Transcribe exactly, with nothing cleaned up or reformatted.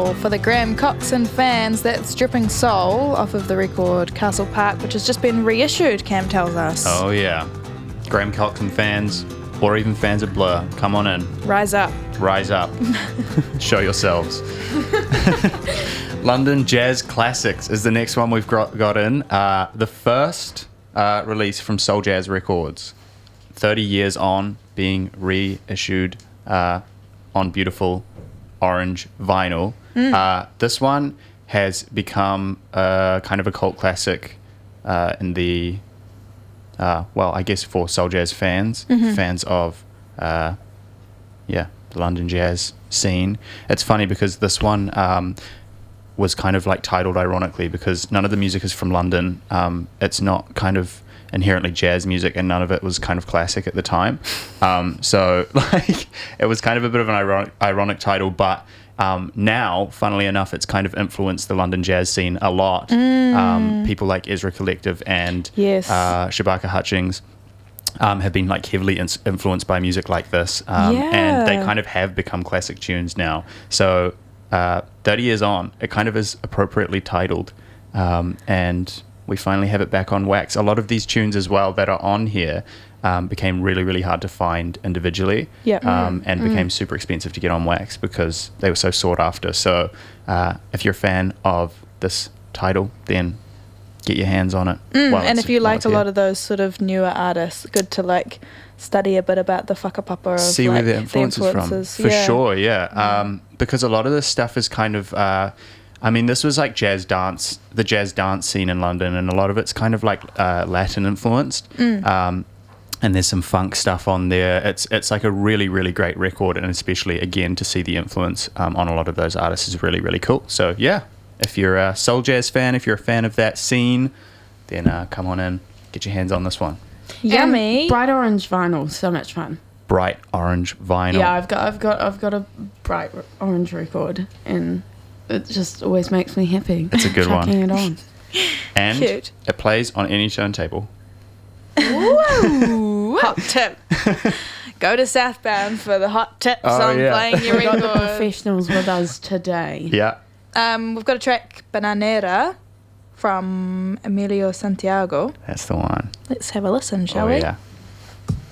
Soul. For the Graham Coxon fans, that's Dripping Soul off of the record Castle Park, which has just been reissued, Cam tells us. Oh, yeah. Graham Coxon fans, or even fans of Blur, come on in. Rise up. Rise up. Show yourselves. London Jazz Classics is the next one we've got, got in. Uh, the first uh, release from Soul Jazz Records. thirty years on, being reissued uh, on beautiful orange vinyl. Mm. Uh, this one has become uh, kind of a cult classic uh, in the, uh, well, I guess for Soul Jazz fans, mm-hmm. fans of, uh, yeah, the London jazz scene. It's funny because this one um, was kind of like titled ironically because none of the music is from London. Um, it's not kind of inherently jazz music, and none of it was kind of classic at the time. Um, so like it was kind of a bit of an ironic, ironic title, but um, now, funnily enough, it's kind of influenced the London jazz scene a lot. Mm. Um, people like Ezra Collective and yes. uh, Shabaka Hutchings um, have been like heavily in- influenced by music like this, um, yeah. and they kind of have become classic tunes now. So uh, thirty years on, it kind of is appropriately titled, um, and we finally have it back on wax. A lot of these tunes as well that are on here um, became really, really hard to find individually, yep. um, and mm. became super expensive to get on wax because they were so sought after. So uh, if you're a fan of this title, then get your hands on it. Mm, and if you like a lot of those sort of newer artists, good to like study a bit about the whakapapa of see like, where the influence is from. For yeah. sure, yeah. Mm. Um, because a lot of this stuff is kind of... Uh, I mean, this was like jazz dance, the jazz dance scene in London, and a lot of it's kind of like uh, Latin influenced. Mm. Um, and there's some funk stuff on there. It's it's like a really, really great record, and especially, again, to see the influence um, on a lot of those artists is really, really cool. So, yeah, if you're a soul jazz fan, if you're a fan of that scene, then uh, come on in, get your hands on this one. Yummy. And bright orange vinyl, so much fun. Bright orange vinyl. Yeah, I've got, I've got, I've got a bright orange record, and it just always makes me happy. It's a good one. Chucking it on. And Cute. it plays on any turntable. Woo! Hot tip. Go to Southbound for the hot tips Oh, on yeah. playing your We've got the record. professionals with us today. Yeah. Um, we've got a track, Bananera, from Emilio Santiago. That's the one. Let's have a listen, shall oh, we? yeah.